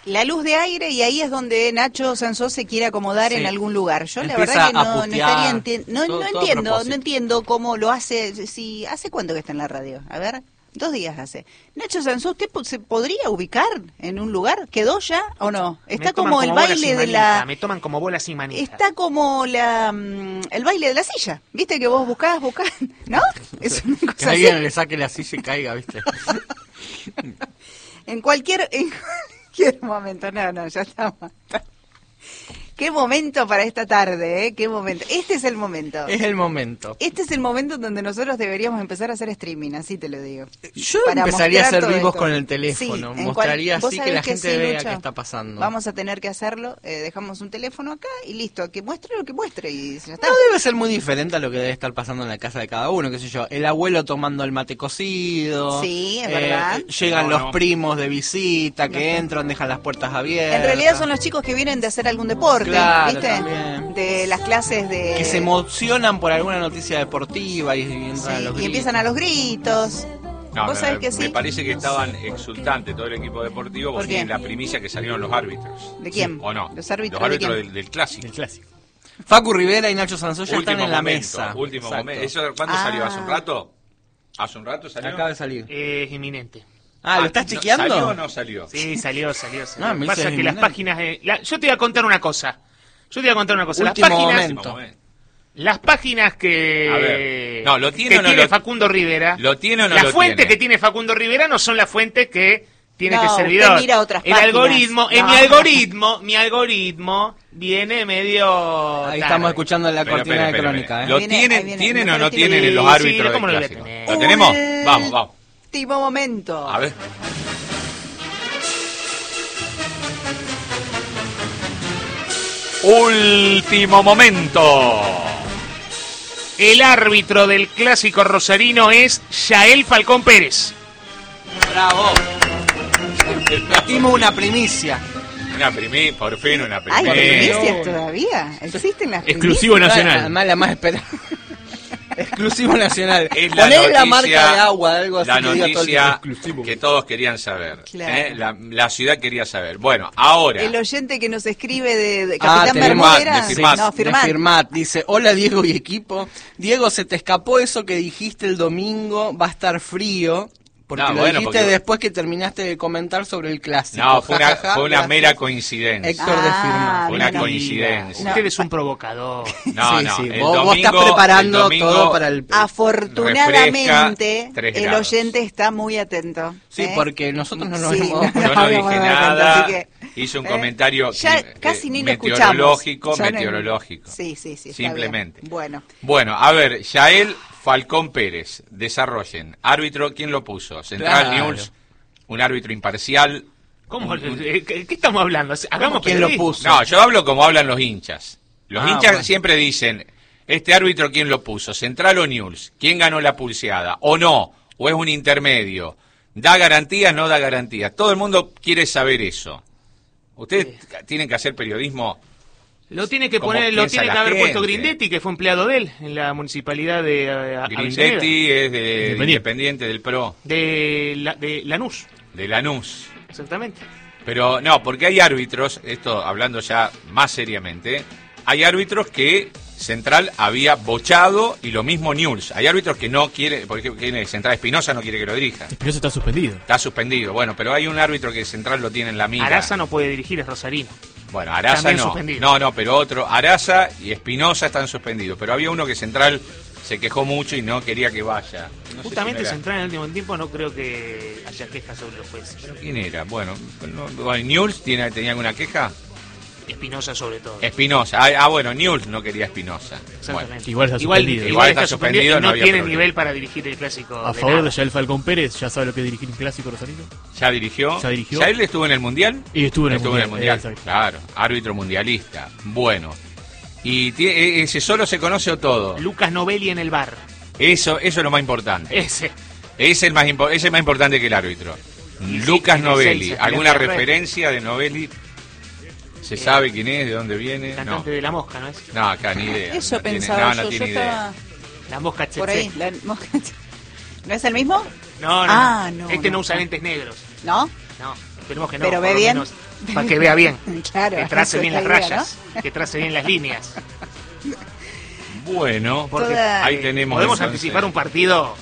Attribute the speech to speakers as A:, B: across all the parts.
A: la luz de aire y ahí es donde Nacho Sansó se quiere acomodar en algún lugar. Yo la
B: Empieza
A: verdad que
B: a putear,
A: no entiendo cómo lo hace. Si ¿hace cuánto que está en la radio? A ver, 2 días hace. Nacho Sansó, ¿usted se podría ubicar en un lugar? ¿Quedó ya o no? Está como el baile de la...
C: Me toman como bola sin manita.
A: Está como el baile de la silla. ¿Viste que vos buscás, ¿no? Es una cosa
B: Que alguien
A: así.
B: le saque la silla y caiga, ¿viste?
A: En cualquier momento, no, ya estamos. Qué momento para esta tarde, ¿eh? Qué momento. Este es el momento.
B: Es el momento.
A: Este es el momento donde nosotros deberíamos empezar a hacer streaming, así te lo digo.
B: Yo
A: Para
B: empezaría a
A: mostrar
B: hacer
A: todo
B: vivos
A: esto.
B: con el teléfono.
A: Sí,
B: Mostraría
A: vos
B: así que
A: sabés
B: la gente
A: sí,
B: vea
A: Lucho,
B: qué está pasando.
A: Vamos a tener que hacerlo. Dejamos un teléfono acá y listo. Que muestre lo que muestre y ya está.
B: No debe ser muy diferente a lo que debe estar pasando en la casa de cada uno, qué sé yo. El abuelo tomando el mate cocido.
A: Sí, es verdad.
B: Llegan los primos de visita que entran, dejan las puertas abiertas.
A: En realidad son los chicos que vienen de hacer algún deporte,
B: Claro,
A: ¿viste?
B: también.
A: De las clases de...
B: Que se emocionan por alguna noticia deportiva y entran
A: Sí,
B: a los gritos.
A: y empiezan a los gritos.
D: No,
A: ¿Vos sabés que sí?
D: me parece que estaban exultantes todo el equipo deportivo
A: ¿Por
D: porque
A: qué?
D: en la primicia que salieron los árbitros.
A: ¿De quién?
D: ¿O no?
A: ¿Los árbitros
D: Los
A: de
D: árbitros
A: quién?
D: del clásico.
C: El clásico.
B: Facu Rivera y Nacho Sansó ya están en la
D: momento,
B: mesa.
D: Último
B: Exacto.
D: momento. ¿Eso cuándo salió? ¿Hace un rato? ¿Hace un rato salió?
B: Acaba de salir.
C: Es inminente.
B: ¿Lo estás chequeando?
D: ¿Salió o no salió?
C: Sí, salió.
B: No, me
C: Pasa
B: dice
C: que las
B: inminente.
C: páginas de... Yo te voy a contar una cosa.
B: Último momento.
C: Las páginas
D: A
C: que,
D: ver. No, ¿lo tiene
C: que
D: o no
C: tiene
D: lo-
C: Facundo Rivera.
D: ¿Lo tiene o no
C: Las
D: lo
C: fuentes
D: tiene?
C: que tiene Facundo Rivera no son las fuentes que tiene
A: No,
C: este
A: usted
C: servidor.
A: mira otras
C: El
A: páginas.
C: algoritmo, en
A: No.
C: mi algoritmo viene medio
B: Ahí
C: tarde.
B: estamos escuchando la
D: Pero,
B: cortina de
D: espere.
B: crónica, ¿eh?
D: ¿Lo
A: Ahí viene,
D: tienen
A: no
D: o no
A: creo que
D: tienen
A: lo-
D: los
C: Sí,
D: árbitros
C: ¿cómo no
D: del
C: lo voy a
D: clásico?
C: tener?
D: ¿Lo tenemos? Vamos.
A: Último momento.
D: A ver. Último momento.
C: El árbitro del clásico rosarino es Yael Falcón Pérez.
B: ¡Bravo! Metimos una primicia.
D: Por fin una
A: ¿Hay
D: primicia.
A: primicias todavía? ¿Existen las
C: Exclusivo nacional.
B: Además, la más esperada. Exclusivo nacional.
D: Es la
B: Poner la
D: noticia-
B: marca de agua, algo así.
D: La
B: que diga todo el
D: noticia
B: exclusivo.
D: que todos querían saber.
A: Claro.
D: La ciudad quería saber. Bueno, ahora.
A: El oyente que nos escribe de Capitán
B: tenemos
A: Bermudera.
D: de Firmat.
A: No,
B: De
A: Firmat.
B: Firmat. Dice, hola Diego y equipo. Diego, se te escapó eso que dijiste el domingo, va a estar frío. Porque
D: No,
B: lo
D: bueno,
B: dijiste
D: porque-
B: después que terminaste de comentar sobre el clásico.
D: No, fue
B: Ja, ja, ja,
D: una
B: gracias.
D: mera coincidencia.
B: Héctor de Firmat.
D: Fue una
A: bueno.
D: coincidencia.
C: Usted es un provocador.
D: No,
B: Sí,
D: no.
B: sí,
D: el
B: vos estás
D: domingo-
B: preparando
D: el domingo-
B: todo para el...
A: Afortunadamente,
D: Refresca, 3
A: el
D: grados.
A: oyente está muy atento.
B: Sí,
A: ¿eh?
B: porque nosotros no nos
A: Sí,
B: hemos...
D: Yo no
A: habíamos
D: dije
A: dado cuenta,
D: nada,
A: así que,
D: hice un comentario
A: ya casi ni lo escuchamos.
D: meteorológico,
A: Ya no-
D: meteorológico.
A: Sí, está
D: Simplemente.
A: bien. Bueno,
D: Bueno, a ver, Yael Falcón Pérez, desarrollen. Árbitro, ¿quién lo puso? Central
B: Claro.
D: News, un árbitro imparcial.
C: ¿Cómo? ¿Qué estamos hablando? Hagamos
B: ¿Quién lo
C: periodismo.
B: puso?
D: No, yo hablo como hablan los hinchas. Los hinchas
B: bueno.
D: siempre dicen, este árbitro, ¿quién lo puso? ¿Central o News? ¿Quién ganó la pulseada? ¿O no? ¿O es un intermedio? ¿Da garantías? ¿No da garantías? Todo el mundo quiere saber eso. Ustedes tienen que hacer periodismo.
C: Lo tiene que
D: Como
C: poner, lo
D: piensa
C: tiene que
D: la
C: haber puesto
D: gente.
C: Grindetti, que fue empleado de él en la municipalidad de Avellaneda.
D: Grindetti es de Independiente del PRO,
C: de Lanús,
D: de Lanús.
C: exactamente.
D: Pero no, porque hay árbitros, esto hablando ya más seriamente, hay árbitros que Central había bochado y lo mismo News. Hay árbitros que no quiere, por ejemplo, Central Espinosa no quiere que lo dirija.
E: Espinosa está suspendido.
D: Está suspendido, bueno, pero hay un árbitro que Central lo tiene en la mira.
C: Araza no puede dirigir, es rosarino.
D: Bueno, Araza
C: También
D: no.
C: suspendido.
D: No, pero otro. Araza y Espinosa están suspendidos. Pero había uno que Central se quejó mucho y no quería que vaya. No sé
C: Justamente
D: quién era.
C: Central en el último tiempo no creo que haya quejas sobre los jueces.
D: ¿Quién era? Bueno, ¿News tenía alguna queja?
C: Espinosa sobre todo.
D: Espinosa. Bueno, News no quería Espinosa.
C: Exactamente.
D: Bueno,
E: Igual está suspendido.
D: Igual está suspendido,
C: y
D: no
C: no
D: había
C: tiene
D: problema.
C: nivel para dirigir el clásico.
E: A
C: de
E: favor
C: nada.
E: de Yael Falcón Pérez, ya sabe lo que es dirigir un clásico rosarino.
D: ¿ya dirigió?
E: Ya dirigió.
D: ¿Ya él estuvo en el Mundial?
E: Y estuvo en el Mundial. Exacto.
D: Claro, árbitro mundialista. Bueno. Y ese solo se conoce o todo.
C: Lucas Novelli en el bar.
D: Eso es lo más importante.
C: Ese.
D: Ese es más importante que el árbitro.
C: Y sí,
D: Lucas
C: tiene
D: Novelli.
C: seis,
D: ¿Alguna
C: tiene red.
D: referencia de Novelli? ¿Se sabe quién es? ¿De dónde viene? No.
C: Cantante de La Mosca, ¿no es?
D: No, acá ni idea.
A: eso
D: No tiene-
A: pensaba
D: no
A: yo.
D: tiene
A: Yo
D: idea.
A: estaba
C: La Mosca
A: por ahí.
C: Tsetse.
A: ¿No es el mismo?
C: No, no.
A: Ah, no,
C: Este no
A: no,
C: usa
A: no.
C: lentes negros.
A: ¿No?
C: No, esperemos que no.
A: ¿Pero ve
C: por lo
A: bien?
C: menos. para que vea bien,
A: Claro,
C: que trace
A: eso
C: bien
A: es
C: las
A: la idea,
C: rayas, que trace bien las líneas.
D: Bueno,
C: Porque
D: ahí tenemos.
C: podemos
D: entonces
C: anticipar un partido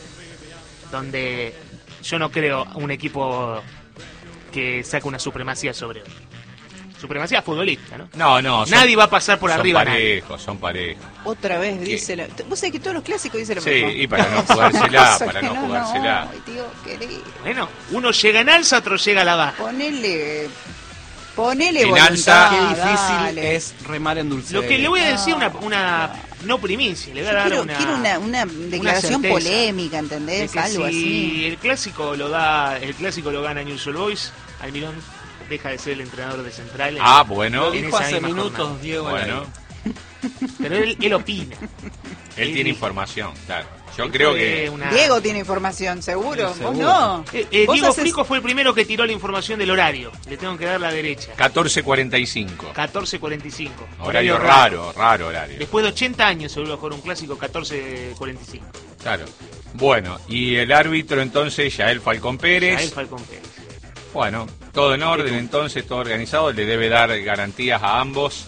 C: donde yo no creo un equipo que saque una supremacía sobre otro. Supremacía futbolística, ¿no?
D: No,
C: Nadie va a pasar por arriba a nadie.
D: Son parejos.
A: Otra vez dice lo... Vos sabés que todos los clásicos dicen lo
D: Sí,
A: mismo.
D: y para no jugársela, para no jugársela.
A: Ay, tío, querido.
C: Bueno, uno llega en alza, otro llega a la baja.
A: Ponele
D: En
A: voluntad,
D: alza,
B: Qué difícil
A: dale.
B: es remar en dulce.
C: Lo que le voy a decir una no primicia, le voy a dar
A: Quiero
C: una
A: una declaración
C: certeza
A: polémica,
C: de
A: ¿entendés?
C: que
A: Algo
C: si
A: así.
C: el clásico lo gana Newell's Old Boys, Almirón deja de ser el entrenador de Central.
D: Ah, bueno.
B: Lo
C: en
B: dijo
C: esa
B: hace
C: misma
B: minutos
C: jornada.
B: Diego.
D: Bueno,
C: Pero él opina.
D: él tiene información, claro. Yo creo que
A: Diego tiene información, seguro.
B: Sí,
A: Vos
B: seguro.
A: no. Vos
C: Diego
A: haces-
C: Frico fue el primero que tiró la información del horario. Le tengo que dar la derecha.
D: 14:45.
C: 14:45.
D: Horario raro horario.
C: Después de 80 años se vuelve a jugar un clásico 14:45.
D: Claro. Bueno, y el árbitro entonces, Yael Falcón Pérez.
C: Yael Falcón Pérez.
D: Bueno, todo en orden entonces, todo organizado. Le debe dar garantías a ambos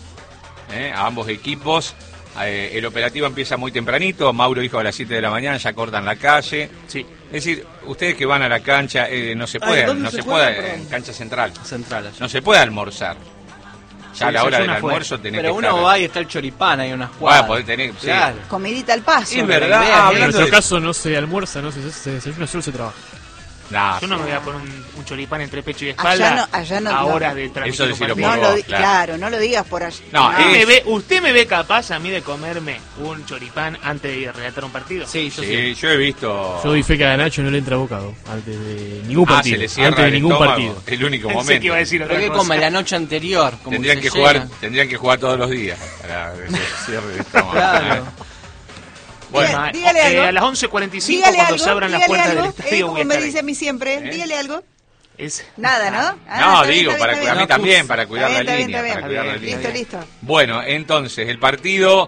D: equipos. El operativo empieza muy tempranito. Mauro dijo a las 7 de la mañana, ya cortan la calle.
C: Sí.
D: Es decir, ustedes que van a la cancha, no se puede,
B: ¿dónde
D: no
B: se
D: se
B: juega?
D: puede
B: Perdón.
D: en cancha central.
B: Central allá.
D: No se puede almorzar. Ya a la hora del
C: desayuna afuera.
D: almuerzo tenés
B: Pero
D: que
B: uno
D: estar.
B: va y está el choripán, hay unas
D: Va a
B: cuadras.
D: poder tener. Sí.
B: Claro.
A: Comidita al paso.
D: Es verdad.
B: idea es
E: En
D: hablando
E: nuestro
D: de-
E: caso no se almuerza, no se desayuna, solo se trabaja.
D: Nah,
C: Yo no
D: sí.
C: me voy a poner un choripán entre pecho y espalda
A: Allá no,
C: a
A: no.
C: horas de transmisión.
D: Eso decirlo
C: un
D: por
C: partido.
A: No
D: vos,
A: lo claro, no lo digas por allá.
D: No,
C: ¿Usted me ve capaz a mí de comerme un choripán antes de relatar un partido?
B: Sí, yo sí.
D: Sí, yo he visto.
E: Yo doy fe que a Nacho no le entra bocado antes de ningún
D: Se
E: partido.
D: le cierra
E: Antes de
D: el
E: ningún
D: estómago.
E: partido.
D: El único
C: Pensé
D: momento.
C: que iba a decir otra
B: Pero que
C: cosa.
B: come la noche anterior. Como
D: Tendrían
B: se
D: que
B: llena.
D: jugar todos los días para que se cierre el estómago.
B: Claro.
C: Bueno,
A: Dígale algo.
C: a las 11:45
A: Dígale
C: cuando
A: algo,
C: se abran las
A: dígale
C: puertas
A: algo,
C: del estadio voy
A: como
C: a
A: me
C: estar
A: dice a
C: ahí.
A: mí siempre, dígale algo.
C: Es-
A: Nada, ¿no?
D: No,
A: Está bien,
D: digo,
A: está
D: para
A: bien,
D: cuidar a mí
A: está
D: también, para cuidar
A: bien,
D: la
A: está bien,
D: línea.
A: está
D: Para
A: bien.
D: cuidar la línea.
A: Listo.
D: Bueno, entonces, el partido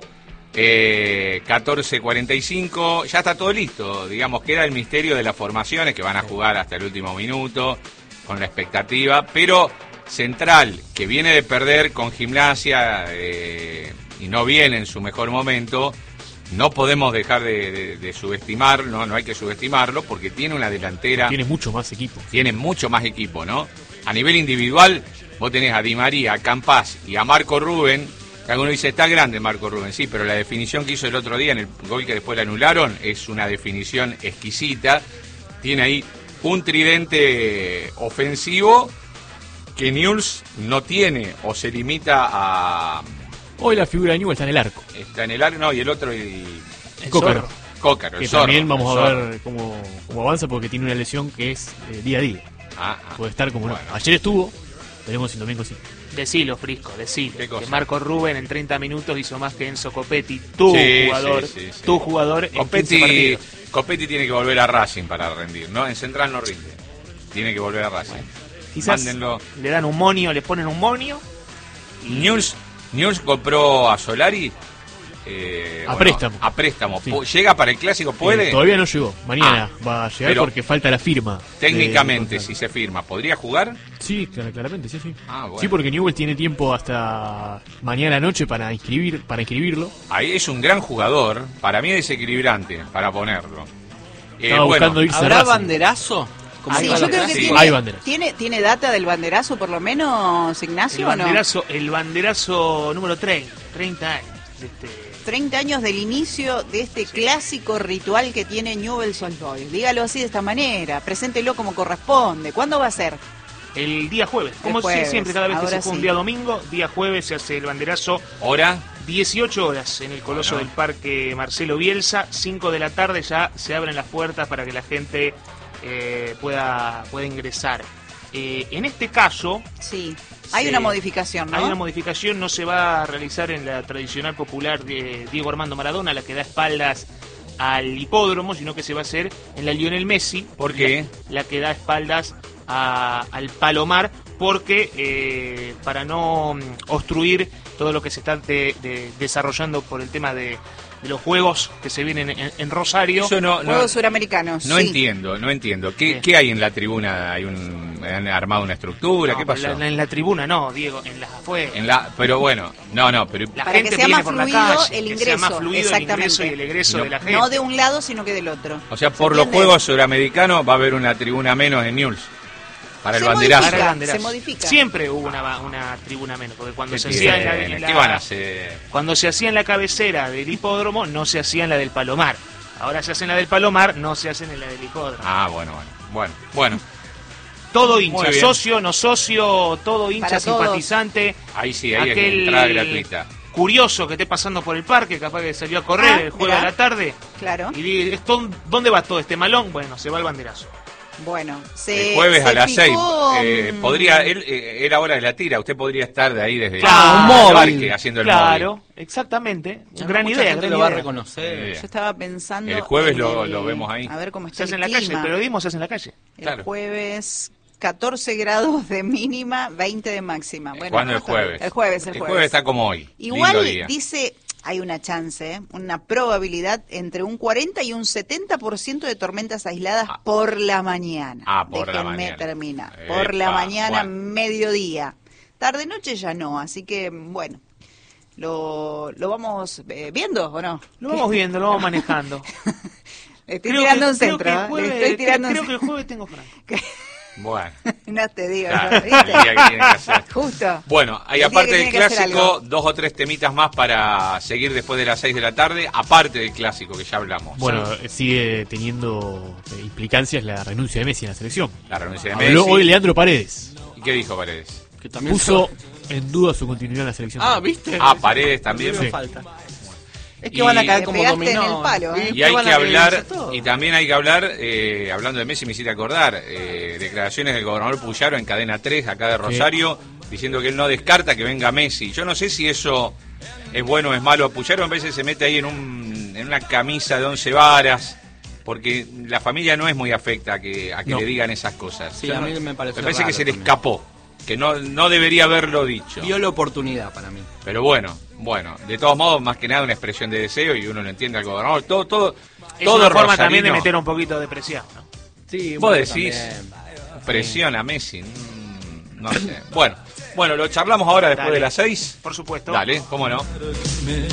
D: 14:45, ya está todo listo. Digamos, queda el misterio de las formaciones que van a jugar hasta el último minuto, con la expectativa. Pero Central, que viene de perder con Gimnasia y no viene en su mejor momento, no podemos dejar de subestimarlo, no hay que subestimarlo, porque tiene una delantera.
E: Tiene mucho más equipo.
D: Tiene mucho más equipo, ¿no? A nivel individual, vos tenés a Di María, a Campás y a Marco Rubén. Que alguno dice, está grande Marco Rubén, sí, pero la definición que hizo el otro día en el gol que después le anularon es una definición exquisita. Tiene ahí un tridente ofensivo que Newell's no tiene o se limita a...
E: Hoy la figura de Newell está en el arco.
D: Está en el área, no, y el otro el
E: Cócaro.
D: Cócaro,
E: Que
D: el zorro.
E: también vamos
D: el
E: a
D: zorro.
E: ver cómo avanza porque tiene una lesión que es día a día.
D: Ah,
E: Puede estar como
D: bueno.
E: no. Ayer estuvo, veremos si el domingo sí.
C: Decilo, Frisco, decilo.
D: ¿Qué cosa?
C: Que Marco Rubén en 30 minutos hizo más que Enzo Copetti, tu
D: Sí,
C: jugador,
D: sí, sí.
C: tu jugador en 15 partidos.
D: Copetti tiene que volver a Racing para rendir, ¿no? En Central no rinde. Tiene que volver a Racing.
C: Quizás
D: Mándenlo.
C: le dan un monio, le ponen un monio.
D: Newell's compró a Solari
E: A préstamo.
D: A préstamo.
E: Sí.
D: ¿Llega para el clásico? ¿Puede?
E: Todavía no llegó. Mañana va a llegar
D: pero
E: porque falta la firma.
D: Técnicamente,
E: del
D: si
E: contrato.
D: se firma, ¿podría jugar?
E: Sí, claramente, sí, sí.
D: Ah, bueno.
E: Sí, porque Newell tiene tiempo hasta mañana noche para inscribirlo.
D: Ahí es un gran jugador. Para mí es desequilibrante para ponerlo.
E: Estaba buscando irse a
B: ¿Habrá
E: Racing.
B: banderazo? Como
A: Sí,
B: todas
A: yo
B: las
A: creo que
B: clásicos.
A: tiene,
E: Hay banderas.
A: tiene data del banderazo por lo menos, Ignacio, ¿o no?
C: El banderazo número 30 años. de este
A: 30 años del inicio de este clásico ritual que tiene Newell's Old Boys. Dígalo así de esta manera, preséntelo como corresponde. ¿Cuándo va a ser?
C: El día jueves, como
A: El jueves,
C: siempre, cada vez que
A: ahora
C: se juega un
A: sí.
C: día domingo, día jueves se hace el banderazo.
D: ¿Hora?
C: 18 horas en el Coloso
D: Bueno.
C: del Parque Marcelo Bielsa, 5 de la tarde ya se abren las puertas para que la gente pueda ingresar. En este caso,
A: Sí, hay
C: Sí.
A: una modificación, ¿no?
C: hay una modificación, no se va a realizar en la tradicional popular de Diego Armando Maradona, la que da espaldas al hipódromo, sino que se va a hacer en la Lionel Messi.
D: ¿Por qué?
C: La que da espaldas al Palomar, porque para no obstruir todo lo que se está desarrollando por el tema de los juegos que se vienen en Rosario.
D: Eso
A: Juegos suramericanos.
D: No
A: sí.
D: entiendo. ¿Qué hay en la tribuna? ¿Han armado una estructura?
C: No,
D: ¿Qué pasó?
C: en la tribuna no, Diego, en las afueras.
D: Pero bueno, pero
C: La
A: Para
C: gente
A: que sea
C: viene
A: más
C: por la
A: fluido
C: calle,
A: el
C: que
A: ingreso,
C: sea más fluido el
A: exactamente.
C: ingreso y el egreso de la gente.
A: No de un lado, sino que del otro.
D: o sea,
A: ¿Se
D: por los
A: entiende?
D: Juegos Suramericanos va a haber una tribuna menos en Newell's. Para el
A: Se
D: banderazo.
C: Para el banderazo.
A: Se modifica.
C: Siempre hubo una tribuna menos, porque cuando
D: ¿Qué
C: se hacía
D: tiene?
C: en la,
D: ¿Qué van a hacer?
C: cuando se hacía en la cabecera del hipódromo, no se hacía en la del Palomar. Ahora se hace en la del Palomar, no se hacen en la del hipódromo.
D: Ah, bueno.
C: Todo
D: Muy
C: hincha,
D: bien.
C: socio, no socio, todo hincha,
A: Para todos.
C: simpatizante.
D: Ahí sí, ahí es
C: Aquel
D: entrada gratuita.
C: curioso que esté pasando por el parque, capaz que salió a correr el juego
A: mirá.
C: de la tarde.
A: Claro.
C: Y dice, ¿dónde va todo este malón? Bueno, se va al banderazo.
A: Bueno,
D: El jueves a las 6.
A: fijó,
D: Era hora de la tira. Usted podría estar de ahí desde
C: Claro,
D: el
B: un móvil.
D: parque haciendo el
C: Claro,
D: móvil.
C: exactamente.
B: Ya
C: Gran
B: mucha
C: idea,
B: gente
C: gran
B: lo va a
C: idea.
B: reconocer.
A: Yo estaba pensando.
D: El jueves
A: en
D: lo vemos ahí.
A: A ver cómo
C: Se
A: está
C: hace
A: el
C: en la calle,
A: clima.
C: el periodismo se hace en la calle.
A: El
D: Claro.
A: jueves 14 grados de mínima, 20 de máxima. Bueno,
D: ¿Cuándo el
A: está bien.
D: jueves?
A: El jueves.
D: El jueves está como hoy.
A: Igual
D: Lindo día.
A: dice, hay una chance, una probabilidad entre un 40 y un 70% de tormentas aisladas por la mañana.
D: Por la
A: Déjenme
D: mañana.
A: terminar. Por la
D: Epa,
A: mañana,
D: bueno.
A: mediodía. Tarde-noche ya no, así que, bueno, lo vamos viendo, ¿o no?
C: Lo vamos viendo, lo vamos manejando.
A: Le estoy tirando un centro,
C: que el
A: ¿eh?
C: jueves,
A: Le estoy tirando
C: creo
A: un
C: que el jueves tengo franco.
D: Bueno.
A: No te digo,
D: Claro,
A: ¿viste?
D: el día que tiene que hacer.
A: Justo.
D: Bueno, hay
A: El día
D: aparte
A: que
D: del
A: tiene que hacer
D: clásico,
A: algo.
D: 2 o 3 temitas más para seguir después de las 6 de la tarde, aparte del clásico que ya hablamos.
E: Bueno, sigue teniendo implicancias la renuncia de Messi en la selección.
D: La renuncia de Messi.
E: Habló hoy Leandro Paredes.
D: ¿Y qué dijo Paredes?
B: Que también
E: Puso en duda su continuidad en la selección.
B: ¿viste?
D: Paredes también.
B: Me
E: Sí.
B: falta. Es que
D: Y-
B: van a caer
A: Le
B: como
A: pegaste en
B: dominó.
A: el palo, ¿eh?
D: Y hay
B: van
D: que
B: a
D: hablar,
B: creerse todo.
D: y también hay que hablar, hablando de Messi, me hiciste acordar, declaraciones del gobernador Puyaro en Cadena 3, acá de Rosario, diciendo que él no descarta que venga Messi. Yo no sé si eso es bueno o es malo. Puyaro a veces se mete ahí en una camisa de 11 varas, porque la familia no es muy afecta a que
E: No.
D: le digan esas cosas.
B: Sí,
D: Yo
B: a
D: no-
B: mí me pareció
D: parece
B: raro
D: que se le
B: también.
D: escapó, que no debería haberlo dicho.
B: Vio la oportunidad para mí.
D: Pero bueno, de todos modos, más que nada una expresión de deseo y uno lo entiende al gobernador. Todo
C: Es una forma
D: rosarino
C: también de meter un poquito de presión, ¿no?
B: Sí,
D: Vos
B: bueno,
D: decís,
B: también.
D: presiona a Messi. No sé. Bueno, lo charlamos ahora después
C: Dale.
D: de las 6.
C: Por supuesto.
D: Dale, cómo no.
F: Me